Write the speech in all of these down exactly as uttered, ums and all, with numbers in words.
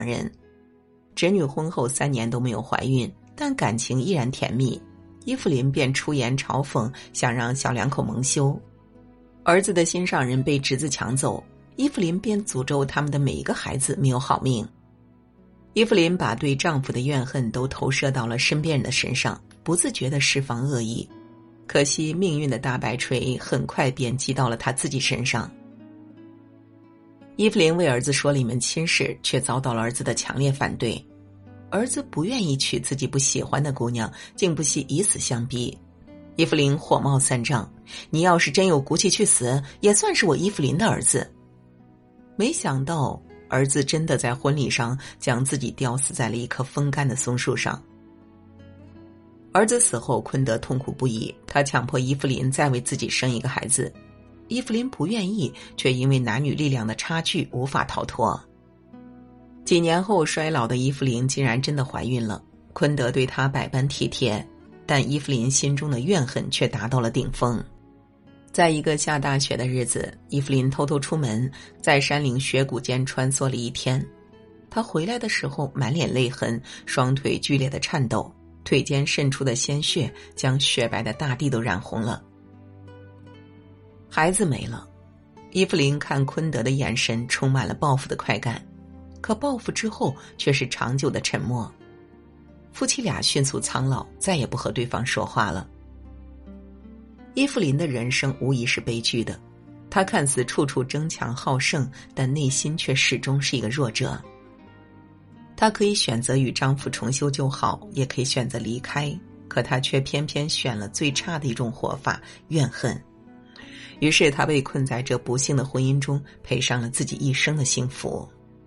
人。侄女婚后三年都没有怀孕，但感情依然甜蜜。伊芙琳便出言嘲讽，想让小两口蒙羞。儿子的心上人被侄子抢走，伊芙琳便诅咒他们的每一个孩子没有好命。伊芙琳把对丈夫的怨恨都投射到了身边人的身上，不自觉地释放恶意。可惜命运的大白锤很快便击到了她自己身上。伊芙琳为儿子说了一门亲事，却遭到了儿子的强烈反对。儿子不愿意娶自己不喜欢的姑娘，竟不惜以死相逼。伊芙琳火冒三丈，你要是真有骨气去死，也算是我伊芙琳的儿子。没想到儿子真的在婚礼上将自己吊死在了一棵风干的松树上。儿子死后，昆德痛苦不已，他强迫伊芙琳再为自己生一个孩子。伊芙琳不愿意，却因为男女力量的差距无法逃脱。几年后，衰老的伊芙琳竟然真的怀孕了。昆德对她百般体贴，但伊芙琳心中的怨恨却达到了顶峰。在一个下大雪的日子，伊芙琳偷偷出门，在山岭雪谷间穿梭了一天。她回来的时候满脸泪痕，双腿剧烈的颤抖，腿间渗出的鲜血将雪白的大地都染红了。孩子没了，伊芙琳看昆德的眼神充满了报复的快感，可报复之后却是长久的沉默。夫妻俩迅速苍老，再也不和对方说话了。伊芙琳的人生无疑是悲剧的，她看似处处争强好胜，但内心却始终是一个弱者。她可以选择与丈夫重修旧好，也可以选择离开，可她却偏偏选了最差的一种活法——怨恨。于是她被困在这不幸的婚姻中，赔上了自己一生的幸福。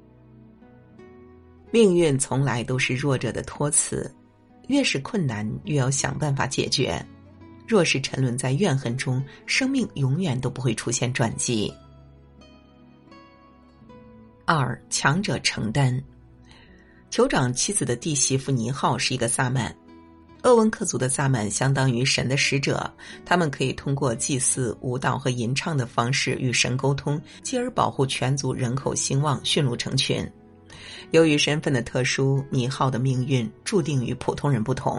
命运从来都是弱者的托词，越是困难越要想办法解决。若是沉沦在怨恨中，生命永远都不会出现转机。二，强者承担。酋长妻子的弟媳妇尼浩是一个萨满。鄂温克族的萨满相当于神的使者，他们可以通过祭祀、舞蹈和吟唱的方式与神沟通，继而保护全族人口兴旺，驯鹿成群。由于身份的特殊，尼浩的命运注定与普通人不同。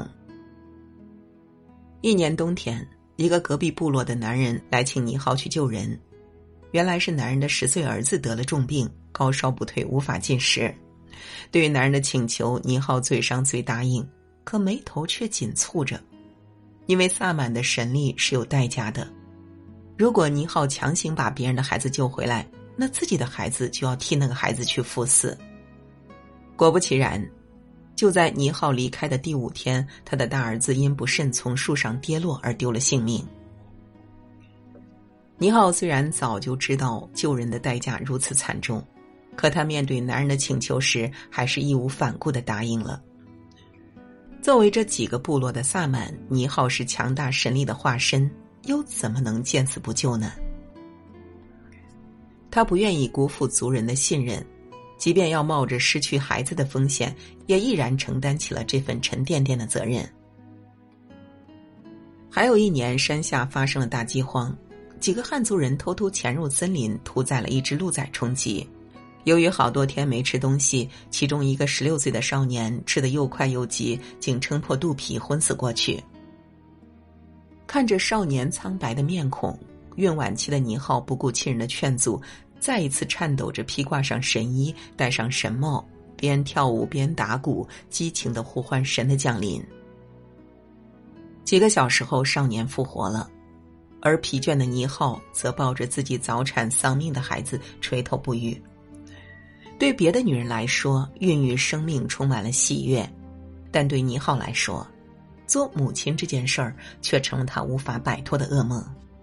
一年冬天，一个隔壁部落的男人来请尼浩去救人。原来是男人的十岁儿子得了重病，高烧不退，无法进食。对于男人的请求，尼浩嘴上虽答应，可眉头却紧蹙着，因为萨满的神力是有代价的。如果尼浩强行把别人的孩子救回来，那自己的孩子就要替那个孩子去赴死。果不其然，就在尼浩离开的第五天，他的大儿子因不慎从树上跌落而丢了性命。尼浩虽然早就知道救人的代价如此惨重，可他面对男人的请求时，还是义无反顾地答应了。作为这几个部落的萨满，尼浩是强大神力的化身，又怎么能见死不救呢？他不愿意辜负族人的信任，即便要冒着失去孩子的风险，也毅然承担起了这份沉甸甸的责任。还有一年，山下发生了大饥荒，几个汉族人偷偷潜入森林，屠宰了一只鹿仔充饥。由于好多天没吃东西，其中一个十六岁的少年吃得又快又急，竟撑破肚皮昏死过去。看着少年苍白的面孔，孕晚期的尼浩不顾亲人的劝阻，再一次颤抖着披挂上神衣，戴上神帽，边跳舞边打鼓，激情地呼唤神的降临。几个小时后，少年复活了，而疲倦的尼浩则抱着自己早产丧命的孩子垂头不语。对别的女人来说，孕育生命充满了喜悦，但对尼浩来说，做母亲这件事儿却成了他无法摆脱的噩梦。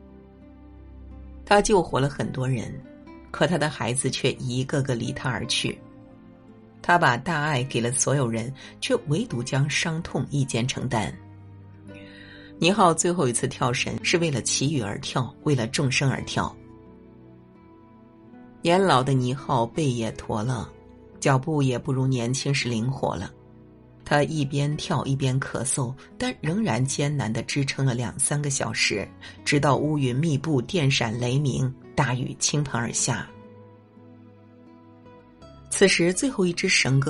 他救活了很多人，可他的孩子却一个个离他而去。他把大爱给了所有人，却唯独将伤痛一肩承担。尼浩最后一次跳绳是为了祈雨而跳，为了众生而跳。年老的尼浩背也驼了，脚步也不如年轻时灵活了。他一边跳一边咳嗽，但仍然艰难地支撑了两三个小时，直到乌云密布，电闪雷鸣，大雨倾盆而下。此时最后一只绳